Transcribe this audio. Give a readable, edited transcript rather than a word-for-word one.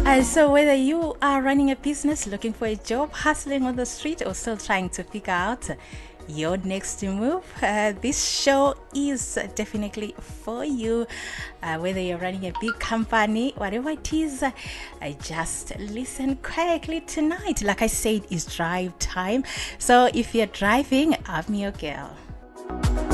So whether you are running a business, looking for a job, hustling on the street, or still trying to figure out your next move, this show is definitely for you. Whether you're running a big company, whatever it is, just listen quietly tonight. Like I said, it's drive time. So if you're driving, I'm your girl.